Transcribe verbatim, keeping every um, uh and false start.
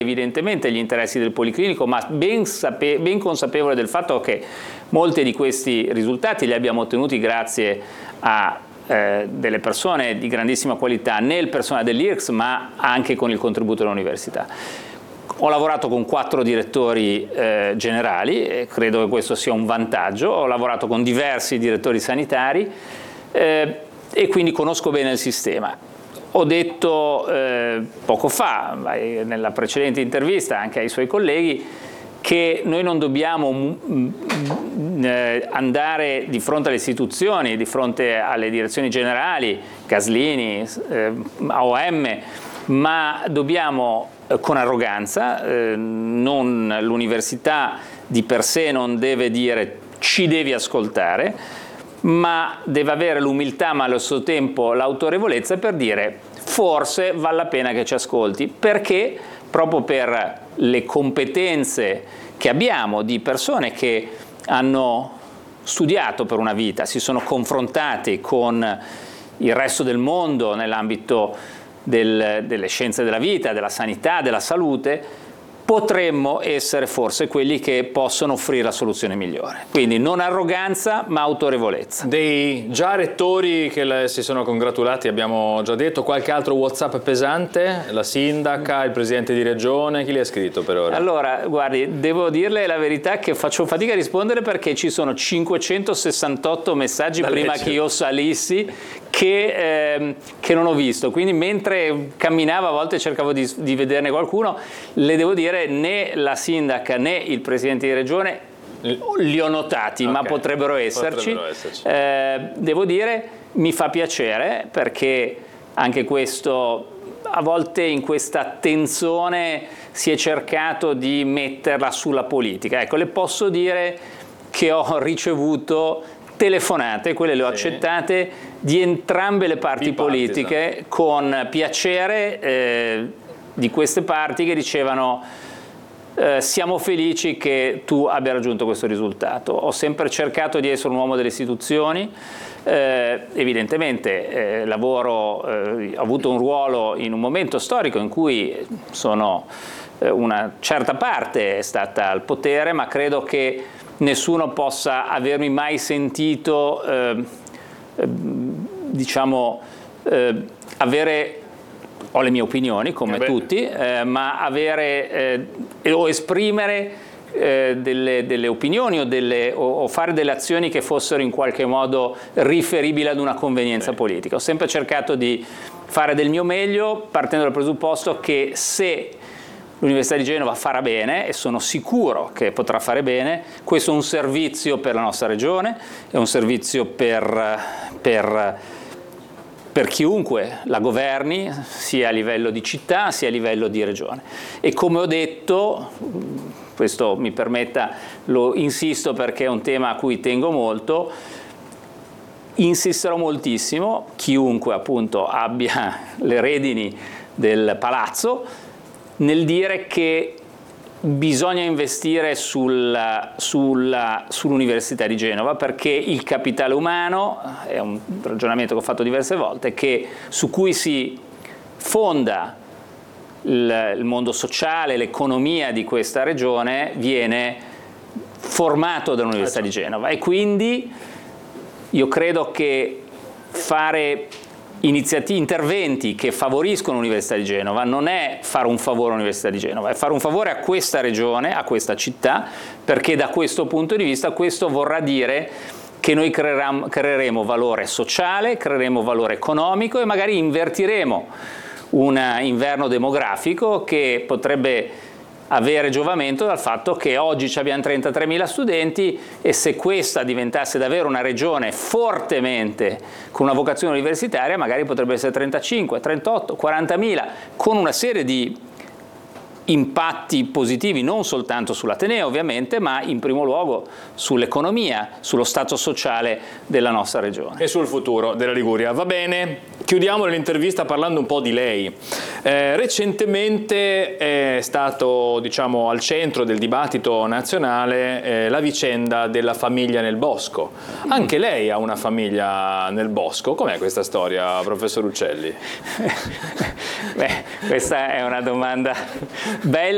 evidentemente gli interessi del Policlinico, ma ben, sape- ben consapevole del fatto che molti di questi risultati li abbiamo ottenuti grazie a eh, delle persone di grandissima qualità nel personale dell'I R C S, ma anche con il contributo dell'università. Ho lavorato con quattro direttori eh, generali e credo che questo sia un vantaggio. Ho lavorato con diversi direttori sanitari eh, e quindi conosco bene il sistema. Ho detto eh, poco fa, nella precedente intervista anche ai suoi colleghi, che noi non dobbiamo mh, eh, andare di fronte alle istituzioni, di fronte alle direzioni generali, Gaslini, eh, A O M, ma dobbiamo eh, con arroganza, eh, non, l'università di per sé non deve dire ci devi ascoltare, ma deve avere l'umiltà ma allo stesso tempo l'autorevolezza per dire forse vale la pena che ci ascolti, perché proprio per le competenze che abbiamo di persone che hanno studiato per una vita, si sono confrontati con il resto del mondo nell'ambito del, delle scienze della vita, della sanità, della salute, potremmo essere forse quelli che possono offrire la soluzione migliore. Quindi non arroganza, ma autorevolezza. Dei già rettori che le, si sono congratulati, abbiamo già detto, qualche altro WhatsApp pesante? La sindaca, il presidente di regione, chi li ha scritto per ora? Allora, guardi, devo dirle la verità che faccio fatica a rispondere perché ci sono cinquecentosessantotto messaggi da prima leggere. Che io salissi che, ehm, che non ho visto, quindi mentre camminavo a volte cercavo di, di vederne qualcuno. Le devo dire né la sindaca né il presidente di regione li ho notati, okay, ma potrebbero esserci. Potrebbero esserci. Eh, devo dire, mi fa piacere perché anche questo, a volte in questa tensione si è cercato di metterla sulla politica. Ecco, le posso dire che ho ricevuto telefonate, quelle le ho sì. accettate, di entrambe le parti politiche con piacere, eh, di queste parti che dicevano eh, siamo felici che tu abbia raggiunto questo risultato. Ho sempre cercato di essere un uomo delle istituzioni, eh, evidentemente eh, lavoro, eh, ho avuto un ruolo in un momento storico in cui sono, eh, una certa parte è stata al potere, ma credo che nessuno possa avermi mai sentito eh, eh, diciamo eh, avere, ho le mie opinioni come eh tutti, eh, ma avere eh, o esprimere eh, delle, delle opinioni o, delle, o, o fare delle azioni che fossero in qualche modo riferibili ad una convenienza eh. politica. Ho sempre cercato di fare del mio meglio partendo dal presupposto che se l'Università di Genova farà bene, e sono sicuro che potrà fare bene, questo è un servizio per la nostra regione, è un servizio per, per, per chiunque la governi, sia a livello di città sia a livello di regione. E come ho detto, questo mi permetta, lo insisto perché è un tema a cui tengo molto, insisterò moltissimo, chiunque appunto abbia le redini del palazzo, nel dire che bisogna investire sulla, sulla, sull'Università di Genova, perché il capitale umano, è un ragionamento che ho fatto diverse volte, che, su cui si fonda il, il mondo sociale, l'economia di questa regione, viene formato dall'Università di Genova. E quindi io credo che fare iniziative, interventi che favoriscono l'Università di Genova non è fare un favore all'Università di Genova, è fare un favore a questa regione, a questa città, perché da questo punto di vista questo vorrà dire che noi creeremo, creeremo valore sociale, creeremo valore economico e magari invertiremo un inverno demografico che potrebbe avere giovamento dal fatto che oggi abbiamo trentatremila studenti e se questa diventasse davvero una regione fortemente con una vocazione universitaria magari potrebbe essere trentacinque, trentotto, quarantamila, con una serie di impatti positivi non soltanto sull'Ateneo ovviamente, ma in primo luogo sull'economia, sullo stato sociale della nostra regione. E sul futuro della Liguria. Va bene, chiudiamo l'intervista parlando un po' di lei. Eh, recentemente è stato, diciamo, al centro del dibattito nazionale eh, la vicenda della famiglia nel bosco. Anche lei ha una famiglia nel bosco. Com'è questa storia, professor Uccelli? Beh, questa è una domanda bella.